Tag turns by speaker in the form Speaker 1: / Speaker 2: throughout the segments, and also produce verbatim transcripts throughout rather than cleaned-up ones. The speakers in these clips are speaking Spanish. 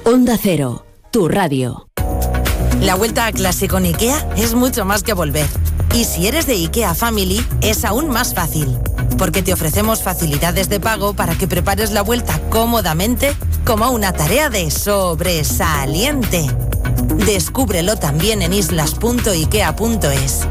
Speaker 1: Onda Cero, tu radio.
Speaker 2: La vuelta a clase con IKEA es mucho más que volver. Y si eres de IKEA Family, es aún más fácil. Porque te ofrecemos facilidades de pago para que prepares la vuelta cómodamente como una tarea de sobresaliente. Descúbrelo también en islas punto ikea punto es.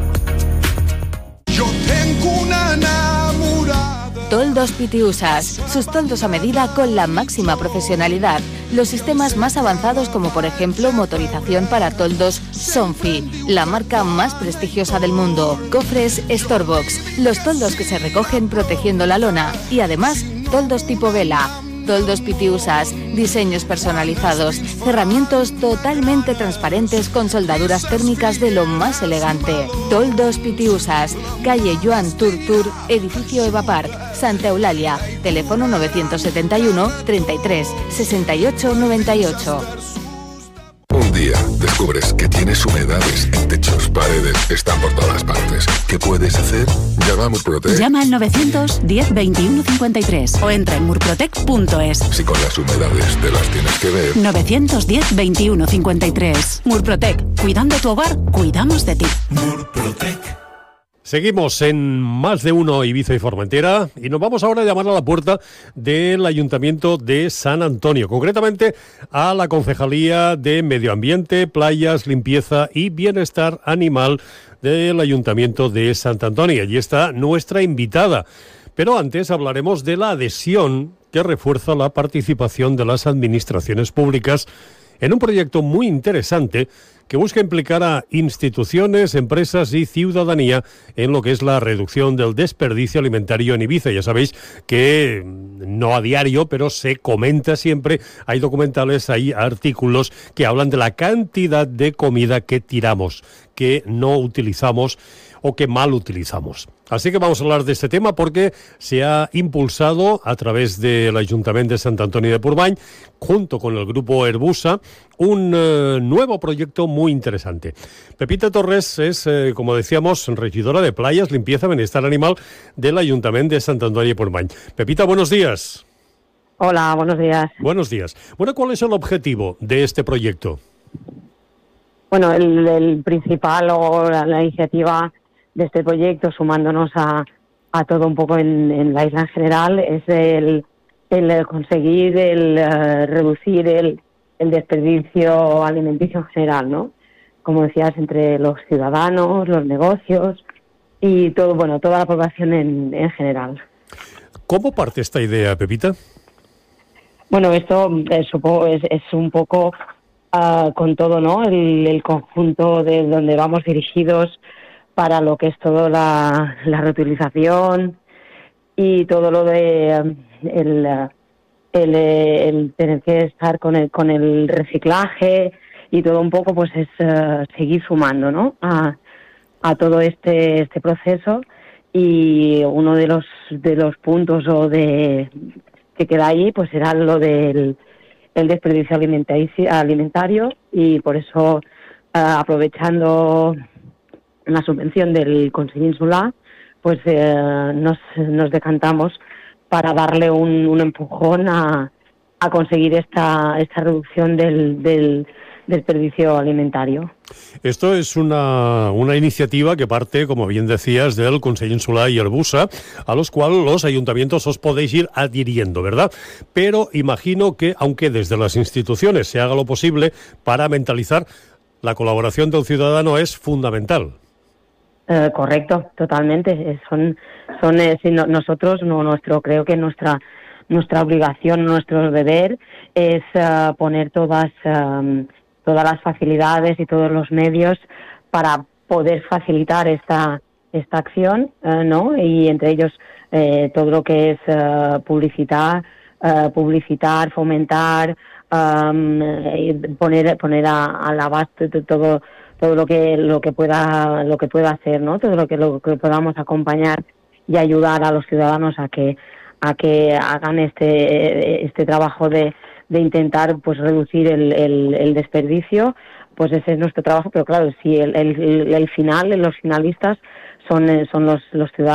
Speaker 3: Yo tengo una enamorada.
Speaker 4: Toldos Pitiusas, sus toldos a medida con la máxima profesionalidad. Los sistemas más avanzados como por ejemplo motorización para toldos Sonfi, la marca más prestigiosa del mundo. Cofres Storbox, los toldos que se recogen protegiendo la lona. Y además, toldos tipo vela. Toldos Pitiusas, diseños personalizados, cerramientos totalmente transparentes con soldaduras térmicas de lo más elegante. Toldos Pitiusas, calle Joan Turtur, edificio Eva Park, Santa Eulalia, teléfono novecientos setenta y uno, treinta y tres, sesenta y ocho, noventa y ocho.
Speaker 5: Un día descubres que tienes humedades en techos, paredes, están por todas partes. ¿Qué puedes hacer? Llama a Murprotec.
Speaker 1: Llama al novecientos diez veintiuno cincuenta y tres o entra en murprotec punto es.
Speaker 5: Si con las humedades te las tienes que ver.
Speaker 1: novecientos diez veintiuno cincuenta y tres. Murprotec. Cuidando tu hogar, cuidamos de ti.
Speaker 3: Murprotec.
Speaker 6: Seguimos en Más de Uno Ibiza y Formentera y nos vamos ahora a llamar a la puerta del Ayuntamiento de San Antonio, concretamente a la Concejalía de Medio Ambiente, Playas, Limpieza y Bienestar Animal del Ayuntamiento de Sant Antoni. Allí está nuestra invitada. Pero antes hablaremos de la adhesión que refuerza la participación de las administraciones públicas en un proyecto muy interesante que busca implicar a instituciones, empresas y ciudadanía en lo que es la reducción del desperdicio alimentario en Ibiza. Ya sabéis que no a diario, pero se comenta siempre, hay documentales, hay artículos que hablan de la cantidad de comida que tiramos, que no utilizamos o que mal utilizamos. Así que vamos a hablar de este tema porque se ha impulsado a través del Ayuntamiento de Sant Antoni de Portmany, junto con el grupo Herbusa, un eh, nuevo proyecto muy interesante. Pepita Torres es, eh, como decíamos, regidora de Playas, Limpieza, Bienestar Animal del Ayuntamiento de Sant Antoni de Portmany. Pepita, buenos días.
Speaker 7: Hola, buenos días.
Speaker 6: Buenos días. Bueno, ¿cuál es el objetivo de este proyecto?
Speaker 7: Bueno, el, el principal o la, la iniciativa de este proyecto, sumándonos a, a todo un poco en, en la isla en general, es el, el conseguir el uh, reducir el, el desperdicio alimenticio en general, ¿no? Como decías, entre los ciudadanos, los negocios y todo, bueno, toda la población en, en general.
Speaker 6: ¿Cómo parte esta idea, Pepita?
Speaker 7: Bueno, esto es, supongo, es, es un poco uh, con todo, ¿no? El, el conjunto de donde vamos dirigidos para lo que es toda la, la reutilización y todo lo de um, el, el, el tener que estar con el con el reciclaje y todo un poco, pues es uh, seguir sumando, ¿no? A, a todo este este proceso. Y uno de los de los puntos o de que queda ahí, pues era lo del el desperdicio alimentario, alimentario y por eso uh, aprovechando la subvención del Consell Insular, pues eh, nos, nos decantamos para darle un, un empujón a, a conseguir esta, esta reducción del, del desperdicio alimentario.
Speaker 6: Esto es una, una iniciativa que parte, como bien decías, del Consell Insular y Herbusa, a los cuales los ayuntamientos os podéis ir adhiriendo, ¿verdad? Pero imagino que, aunque desde las instituciones se haga lo posible para mentalizar, la colaboración del ciudadano es fundamental.
Speaker 7: Eh, correcto, totalmente. Son, son eh, si no, nosotros, no nuestro, creo que nuestra nuestra obligación, nuestro deber es uh, poner todas um, todas las facilidades y todos los medios para poder facilitar esta esta acción, uh, ¿no? Y entre ellos eh, todo lo que es uh, publicitar, uh, publicitar, fomentar, um, poner poner a, a la base de todo todo lo que lo que pueda lo que pueda hacer, ¿no? Todo lo que lo que podamos acompañar y ayudar a los ciudadanos a que a que hagan este este trabajo de, de intentar pues reducir el, el, el desperdicio, pues ese es nuestro trabajo, pero claro, si el, el, el final, los finalistas son son los los ciudadanos.